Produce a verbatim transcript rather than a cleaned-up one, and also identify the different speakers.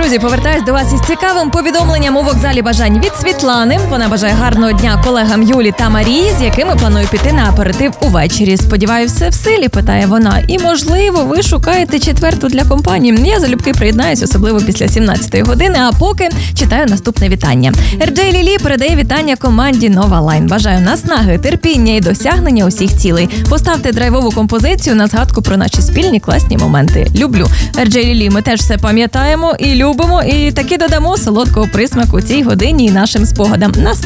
Speaker 1: Друзі, повертаюсь до вас із цікавим повідомленням у вокзалі бажань від Світлани. Вона бажає гарного дня колегам Юлі та Марії, з якими планує піти на аперитив увечері. Сподіваюся, все в силі, питає вона. І, можливо, ви шукаєте четверту для компанії. Я залюбки приєднаюсь, особливо після сімнадцятої години, а поки читаю наступне вітання. ер джей Лілі передає вітання команді Нова Лайн. Бажаю наснаги, терпіння і досягнення усіх цілей. Поставте драйвову композицію на згадку про наші спільні класні моменти. Люблю. ер джей Лілі, ми теж все пам'ятаємо і любимо, і таки додамо солодкого присмаку цій годині і нашим спогадам. Наснаги.